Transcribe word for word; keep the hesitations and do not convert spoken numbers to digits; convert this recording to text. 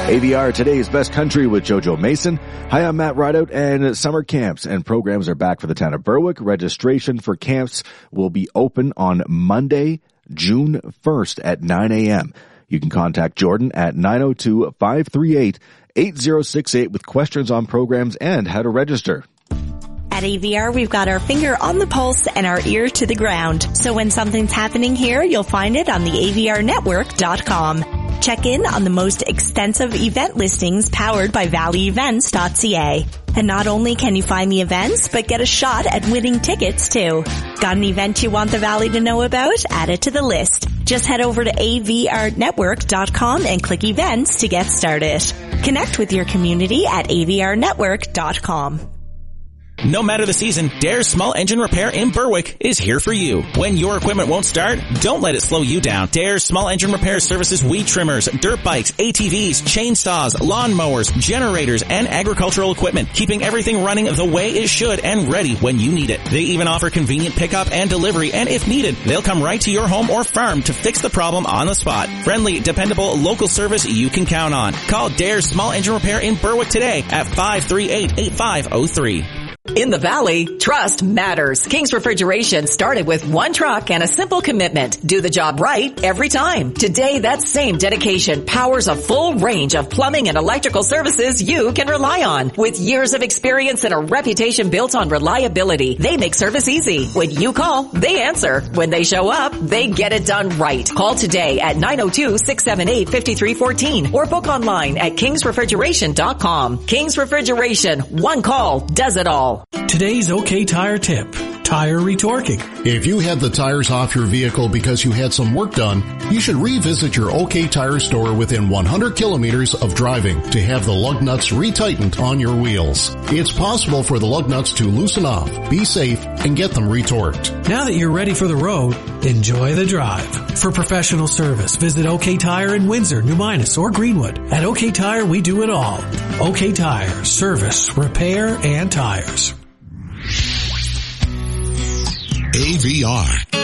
A V R, today's best country with JoJo Mason. Hi, I'm Matt Rideout, and summer camps and programs are back for the town of Berwick. Registration for camps will be open on Monday, June first at nine a.m. You can contact Jordan at nine oh two, five three eight, eight oh six eight with questions on programs and how to register. At A V R, we've got our finger on the pulse and our ear to the ground. So when something's happening here, you'll find it on the A V R network dot com. Check in on the most extensive event listings powered by valley events dot c a. And not only can you find the events, but get a shot at winning tickets too. Got an event you want the Valley to know about? Add it to the list. Just head over to A V R network dot com and click events to get started. Connect with your community at A V R network dot com. No matter the season, Dare's Small Engine Repair in Berwick is here for you. When your equipment won't start, don't let it slow you down. Dare's Small Engine Repair services weed trimmers, dirt bikes, A T Vs, chainsaws, lawnmowers, generators, and agricultural equipment, keeping everything running the way it should and ready when you need it. They even offer convenient pickup and delivery, and if needed, they'll come right to your home or farm to fix the problem on the spot. Friendly, dependable, local service you can count on. Call Dare's Small Engine Repair in Berwick today at five three eight, eight five oh three. In the Valley, trust matters. King's Refrigeration started with one truck and a simple commitment. Do the job right every time. Today, that same dedication powers a full range of plumbing and electrical services you can rely on. With years of experience and a reputation built on reliability, they make service easy. When you call, they answer. When they show up, they get it done right. Call today at nine oh two, six seven eight, five three one four or book online at kings refrigeration dot com. King's Refrigeration. One call does it all. Today's OK Tire tip. Tire retorquing. If you had the tires off your vehicle because you had some work done, you should revisit your OK Tire store within one hundred kilometers of driving to have the lug nuts retightened on your wheels. It's possible for the lug nuts to loosen off, be safe, and get them retorqued. Now that you're ready for the road, enjoy the drive. For professional service, visit OK Tire in Windsor, New Minas, or Greenwood. At OK Tire, we do it all. OK Tire, service, repair, and tires. A V R.